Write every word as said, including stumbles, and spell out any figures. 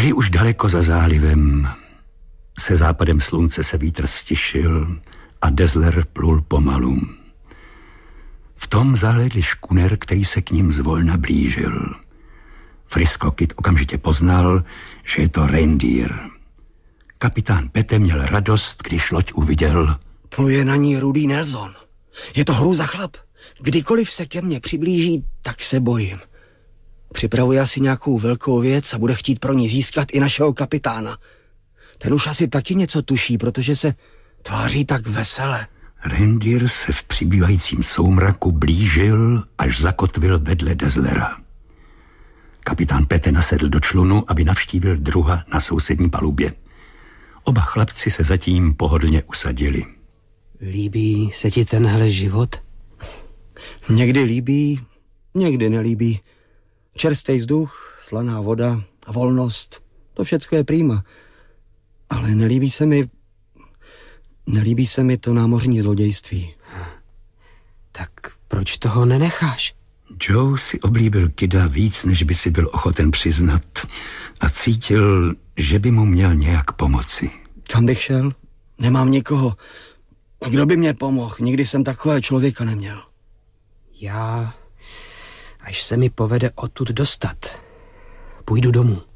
Byli už daleko za zálivem. Se západem slunce se vítr stišil a Dazzler plul pomalu. V tom zahlédli škuner, který se k ním zvolna blížil. Frisco Kid okamžitě poznal, že je to Reindeer. Kapitán Pete měl radost, když loď uviděl. Pluje na ní Rudy Nelson. Je to hrůza chlap. Kdykoliv se ke mně přiblíží, tak se bojím. Připravuje asi nějakou velkou věc a bude chtít pro ní získat i našeho kapitána. Ten už asi taky něco tuší, protože se tváří tak vesele. Reindeer se v přibývajícím soumraku blížil, až zakotvil vedle Dazzlera. Kapitán Pete nasedl do člunu, aby navštívil druha na sousední palubě. Oba chlapci se zatím pohodlně usadili. Líbí se ti tenhle život? Někdy líbí, někdy nelíbí. Čerstvý vzduch, slaná voda a volnost, to všecko je prýma. Ale nelíbí se mi, nelíbí se mi to námořní zlodějství. Tak proč toho nenecháš? Joe si oblíbil Kida víc, než by si byl ochoten přiznat a cítil, že by mu měl nějak pomoci. Kam bych šel? Nemám nikoho. A kdo by mě pomohl? Nikdy jsem takového člověka neměl. Já, až se mi povede odtud dostat, půjdu domů.